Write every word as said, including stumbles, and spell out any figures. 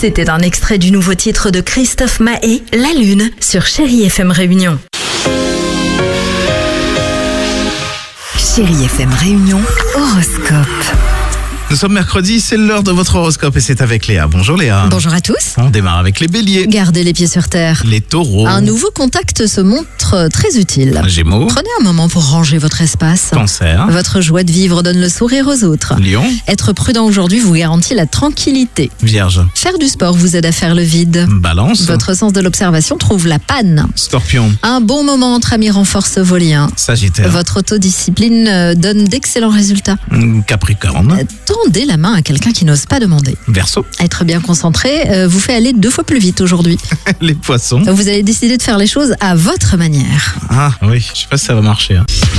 C'était un extrait du nouveau titre de Christophe Maé, La Lune, sur Chérie F M Réunion. Chérie F M Réunion, horoscope. Nous sommes mercredi, c'est l'heure de votre horoscope et c'est avec Léa. Bonjour Léa. Bonjour à tous. On démarre avec les béliers. Gardez les pieds sur terre. Les taureaux. Un nouveau contact se montre très utile. Gémeaux. Prenez un moment pour ranger votre espace. Cancer. Votre joie de vivre donne le sourire aux autres. Lion. Être prudent aujourd'hui vous garantit la tranquillité. Vierge. Faire du sport vous aide à faire le vide. Balance. Votre sens de l'observation trouve la panne. Scorpion. Un bon moment entre amis renforce vos liens. Sagittaire. Votre autodiscipline euh, donne d'excellents résultats. Capricorne. Euh, Tendez la main à quelqu'un qui n'ose pas demander. Verseau. Être bien concentré euh, vous fait aller deux fois plus vite aujourd'hui. Les poissons. Vous allez décider de faire les choses à votre manière. Ah oui, je sais pas si ça va marcher. hein.